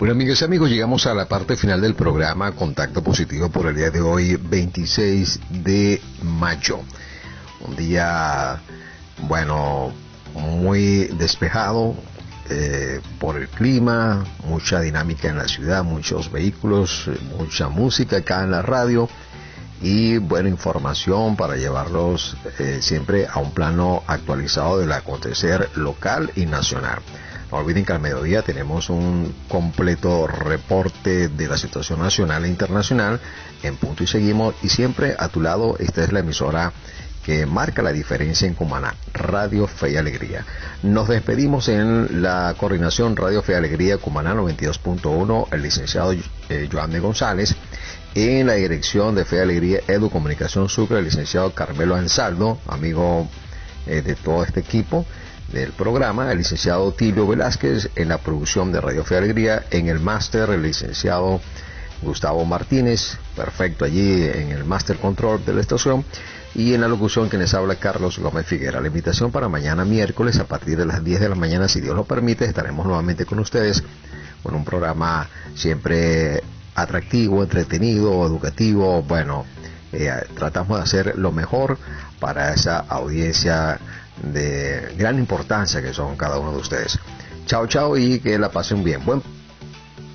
Bueno, amigas y amigos, llegamos a la parte final del programa Contacto Positivo por el día de hoy, 26 de mayo. Un día, bueno, muy despejado por el clima, mucha dinámica en la ciudad, muchos vehículos, mucha música acá en la radio y buena información para llevarlos siempre a un plano actualizado del acontecer local y nacional. No olviden que al mediodía tenemos un completo reporte de la situación nacional e internacional en Punto y Seguimos, y siempre a tu lado esta es la emisora que marca la diferencia en Cumaná, Radio Fe y Alegría. Nos despedimos en la coordinación Radio Fe y Alegría Cumaná 92.1, el licenciado Joan de González. En la dirección de Fe y Alegría Edu Comunicación Sucre, el licenciado Carmelo Ansaldo, amigo de todo este equipo del programa, el licenciado Tilio Velázquez. En la producción de Radio Fe y Alegría, en el máster, el licenciado Gustavo Martínez, perfecto allí en el máster control de la estación, y en la locución quienes habla Carlos Gómez Figuera. La invitación para mañana miércoles a partir de las 10 de la mañana, si Dios lo permite, estaremos nuevamente con ustedes con un programa siempre atractivo, entretenido, educativo. Bueno, tratamos de hacer lo mejor para esa audiencia de gran importancia que son cada uno de ustedes. Chao, chao, y que la pasen bien. Buen